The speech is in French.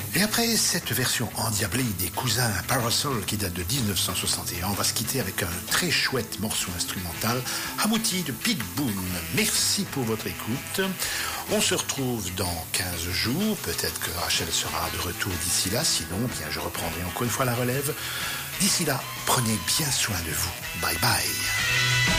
Et après cette version endiablée des cousins Parasol qui date de 1961, on va se quitter avec un très chouette morceau instrumental, Hamouti de Pete Boone. Merci pour votre écoute. On se retrouve dans 15 jours. Peut-être que Rachel sera de retour d'ici là. Sinon, bien, je reprendrai encore une fois la relève. D'ici là, prenez bien soin de vous. Bye bye.